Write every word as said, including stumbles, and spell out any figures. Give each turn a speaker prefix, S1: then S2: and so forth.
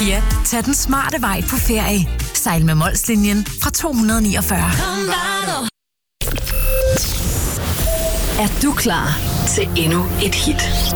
S1: Ja, tag den smarte vej på ferie. Sejl med Molslinjen fra to hundrede niogfyrre. Er du klar til endnu et hit?